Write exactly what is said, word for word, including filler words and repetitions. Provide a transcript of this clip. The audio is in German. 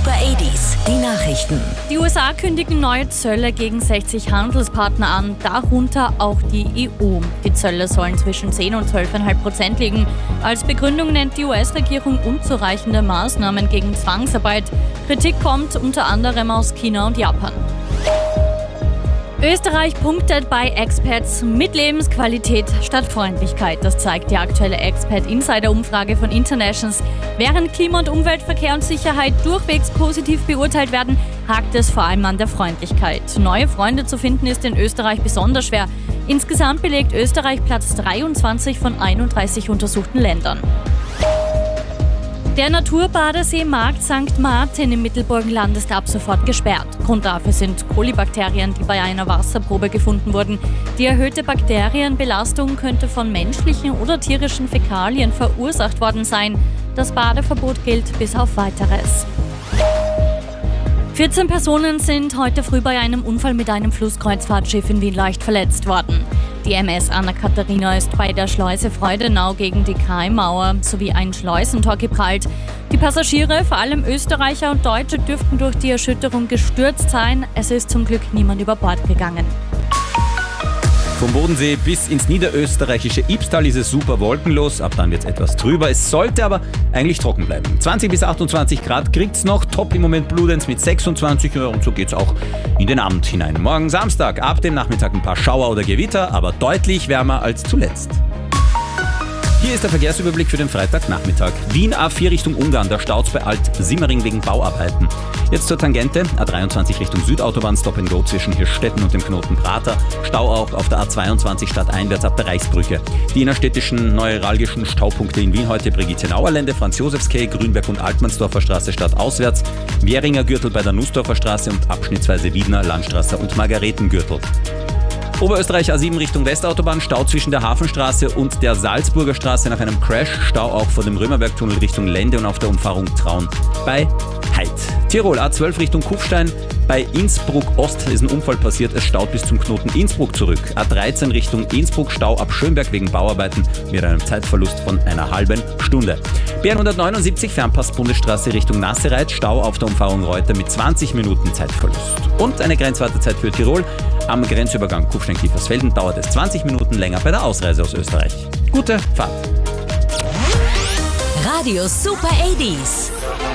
Super achtziger, die Nachrichten. Die U S A kündigen neue Zölle gegen sechzig Handelspartner an, darunter auch die E U. Die Zölle sollen zwischen zehn und zwölf Komma fünf Prozent liegen. Als Begründung nennt die U S-Regierung unzureichende Maßnahmen gegen Zwangsarbeit. Kritik kommt unter anderem aus China und Japan. Österreich punktet bei Experts mit Lebensqualität statt Freundlichkeit. Das zeigt die aktuelle Expert-Insider-Umfrage von Internations. Während Klima- und Umwelt, Verkehr und Sicherheit durchwegs positiv beurteilt werden, hakt es vor allem an der Freundlichkeit. Neue Freunde zu finden ist in Österreich besonders schwer. Insgesamt belegt Österreich Platz dreiundzwanzig von einunddreißig untersuchten Ländern. Der Naturbadesee Markt Sankt Martin im Mittelburgenland ist ab sofort gesperrt. Grund dafür sind Kolibakterien, die bei einer Wasserprobe gefunden wurden. Die erhöhte Bakterienbelastung könnte von menschlichen oder tierischen Fäkalien verursacht worden sein. Das Badeverbot gilt bis auf Weiteres. vierzehn Personen sind heute früh bei einem Unfall mit einem Flusskreuzfahrtschiff in Wien leicht verletzt worden. Die M S Anna Katharina ist bei der Schleuse Freudenau gegen die Kaimauer sowie ein Schleusentor geprallt. Die Passagiere, vor allem Österreicher und Deutsche, dürften durch die Erschütterung gestürzt sein. Es ist zum Glück niemand über Bord gegangen. Vom Bodensee bis ins niederösterreichische Ibstal ist es super wolkenlos, ab dann wird es etwas trüber. Es sollte aber eigentlich trocken bleiben. zwanzig bis achtundzwanzig Grad kriegt's noch, top im Moment Bludenz mit sechsundzwanzig und so geht's auch in den Abend hinein. Morgen Samstag, ab dem Nachmittag ein paar Schauer oder Gewitter, aber deutlich wärmer als zuletzt. Hier ist der Verkehrsüberblick für den Freitagnachmittag. Wien A vier Richtung Ungarn, da staut's bei Alt-Simmering wegen Bauarbeiten. Jetzt zur Tangente, A dreiundzwanzig Richtung Südautobahn, Stop and Go zwischen Hirstetten und dem Knoten Prater. Stau auch auf der A zweiundzwanzig stadteinwärts ab Bereichsbrücke. Die innerstädtischen neuralgischen Staupunkte in Wien heute: Brigitte-Nauer-Lände, Franz-Josefs-Quai, Grünberg und Altmannsdorfer Straße stadtauswärts, Währinger Gürtel bei der Nussdorfer Straße und abschnittsweise Wiedner, Landstraße und Margaretengürtel. Oberösterreich A sieben Richtung Westautobahn, Stau zwischen der Hafenstraße und der Salzburger Straße nach einem Crash, Stau auch vor dem Römerbergtunnel Richtung Lende und auf der Umfahrung Traun bei Heid. Tirol A zwölf Richtung Kufstein, bei Innsbruck Ost ist ein Unfall passiert, es staut bis zum Knoten Innsbruck zurück. A dreizehn Richtung Innsbruck, Stau ab Schönberg wegen Bauarbeiten mit einem Zeitverlust von einer halben Stunde. B hundertneunundsiebzig Fernpass Bundesstraße Richtung Nassereit, Stau auf der Umfahrung Reuter mit zwanzig Minuten Zeitverlust. Und eine Grenzwartezeit für Tirol: am Grenzübergang Kufstein-Kiefersfelden dauert es zwanzig Minuten länger bei der Ausreise aus Österreich. Gute Fahrt! Radio Super achtziger.